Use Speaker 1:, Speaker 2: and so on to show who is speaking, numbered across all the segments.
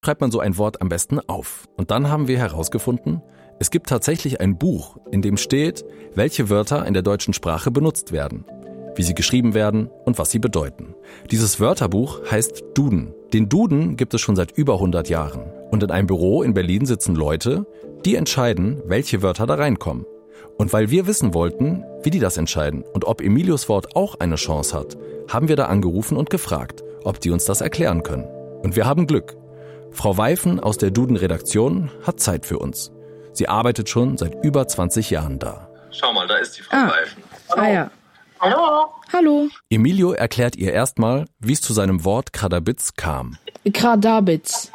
Speaker 1: schreibt man so ein Wort am besten auf? Und dann haben wir herausgefunden, es gibt tatsächlich ein Buch, in dem steht, welche Wörter in der deutschen Sprache benutzt werden, wie sie geschrieben werden und was sie bedeuten. Dieses Wörterbuch heißt Duden. Den Duden gibt es schon seit über 100 Jahren. Und in einem Büro in Berlin sitzen Leute, die entscheiden, welche Wörter da reinkommen. Und weil wir wissen wollten, wie die das entscheiden und ob Emilios Wort auch eine Chance hat, haben wir da angerufen und gefragt, ob die uns das erklären können. Und wir haben Glück. Frau Weifen aus der Duden-Redaktion hat Zeit für uns. Sie arbeitet schon seit über 20 Jahren da.
Speaker 2: Schau mal, da ist die Frau Weifen.
Speaker 3: Hallo. Ah, ja.
Speaker 4: Hallo.
Speaker 3: Hallo.
Speaker 1: Emilio erklärt ihr erstmal, wie es zu seinem Wort Kradabitz kam.
Speaker 3: Kradabitz.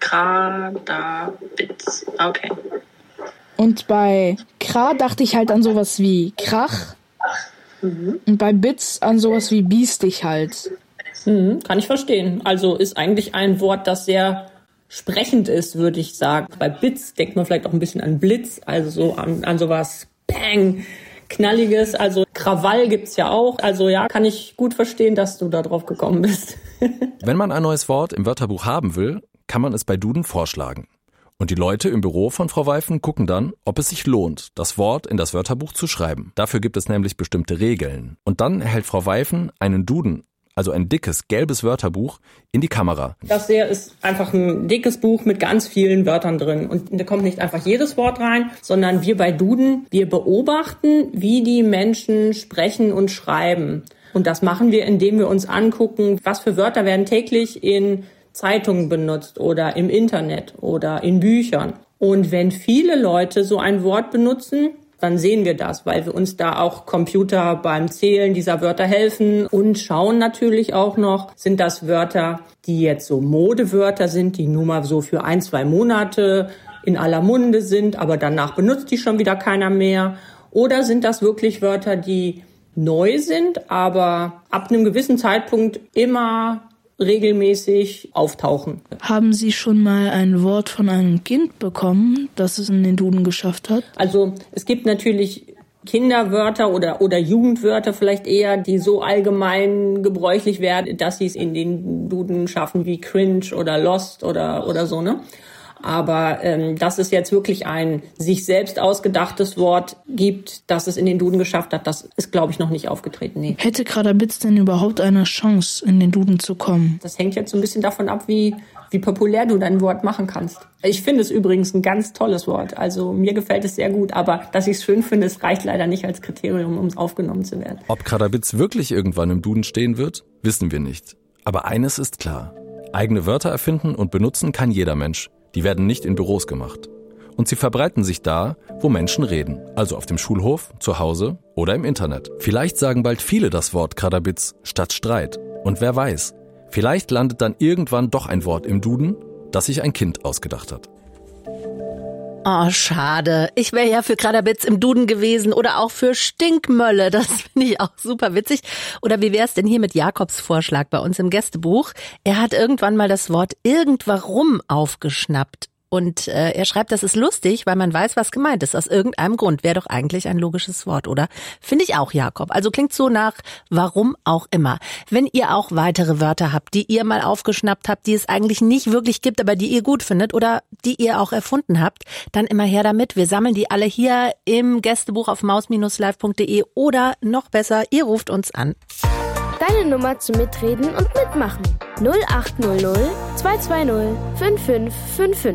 Speaker 4: Kradabitz, okay.
Speaker 3: Und bei Kra dachte ich halt an sowas wie Krach. Und bei Bitz an sowas wie biestig halt.
Speaker 5: Kann ich verstehen. Also ist eigentlich ein Wort, das sehr sprechend ist, würde ich sagen. Bei Bitz denkt man vielleicht auch ein bisschen an Blitz, also so an sowas Bang, Knalliges. Also Krawall gibt's ja auch. Also ja, kann ich gut verstehen, dass du da drauf gekommen bist.
Speaker 1: Wenn man ein neues Wort im Wörterbuch haben will, kann man es bei Duden vorschlagen. Und die Leute im Büro von Frau Weifen gucken dann, ob es sich lohnt, das Wort in das Wörterbuch zu schreiben. Dafür gibt es nämlich bestimmte Regeln. Und dann erhält Frau Weifen einen Duden, also ein dickes, gelbes Wörterbuch, in die Kamera.
Speaker 5: Das hier ist einfach ein dickes Buch mit ganz vielen Wörtern drin. Und da kommt nicht einfach jedes Wort rein, sondern wir bei Duden, wir beobachten, wie die Menschen sprechen und schreiben. Und das machen wir, indem wir uns angucken, was für Wörter werden täglich in Zeitungen benutzt oder im Internet oder in Büchern. Und wenn viele Leute so ein Wort benutzen, dann sehen wir das, weil wir uns da auch Computer beim Zählen dieser Wörter helfen und schauen natürlich auch noch, sind das Wörter, die jetzt so Modewörter sind, die nur mal so für 1-2 Monate in aller Munde sind, aber danach benutzt die schon wieder keiner mehr. Oder sind das wirklich Wörter, die neu sind, aber ab einem gewissen Zeitpunkt immer regelmäßig auftauchen.
Speaker 3: Haben Sie schon mal ein Wort von einem Kind bekommen, das es in den Duden geschafft hat?
Speaker 5: Also es gibt natürlich Kinderwörter oder Jugendwörter vielleicht eher, die so allgemein gebräuchlich werden, dass sie es in den Duden schaffen, wie cringe oder lost oder so, ne? Aber dass es jetzt wirklich ein sich selbst ausgedachtes Wort gibt, das es in den Duden geschafft hat, das ist, glaube ich, noch nicht aufgetreten. Nee.
Speaker 3: Hätte Kradabitz denn überhaupt eine Chance, in den Duden zu kommen?
Speaker 5: Das hängt jetzt so ein bisschen davon ab, wie populär du dein Wort machen kannst. Ich finde es übrigens ein ganz tolles Wort. Also mir gefällt es sehr gut, aber dass ich es schön finde, es reicht leider nicht als Kriterium, um es aufgenommen zu werden.
Speaker 1: Ob Kradabitz wirklich irgendwann im Duden stehen wird, wissen wir nicht. Aber eines ist klar. Eigene Wörter erfinden und benutzen kann jeder Mensch. Die werden nicht in Büros gemacht. Und sie verbreiten sich da, wo Menschen reden. Also auf dem Schulhof, zu Hause oder im Internet. Vielleicht sagen bald viele das Wort Kradabitz statt Streit. Und wer weiß, vielleicht landet dann irgendwann doch ein Wort im Duden, das sich ein Kind ausgedacht hat.
Speaker 6: Oh, schade. Ich wäre ja für Kradabitz im Duden gewesen oder auch für Stinkmölle. Das finde ich auch super witzig. Oder wie wäre es denn hier mit Jakobs Vorschlag bei uns im Gästebuch? Er hat irgendwann mal das Wort irgendwarum aufgeschnappt. Und er schreibt, das ist lustig, weil man weiß, was gemeint ist. Aus irgendeinem Grund. Wäre doch eigentlich ein logisches Wort, oder? Finde ich auch, Jakob. Also klingt so nach warum auch immer. Wenn ihr auch weitere Wörter habt, die ihr mal aufgeschnappt habt, die es eigentlich nicht wirklich gibt, aber die ihr gut findet oder die ihr auch erfunden habt, dann immer her damit. Wir sammeln die alle hier im Gästebuch auf maus-live.de oder noch besser, ihr ruft uns an.
Speaker 7: Deine Nummer zum Mitreden und Mitmachen. 0800 220 5555.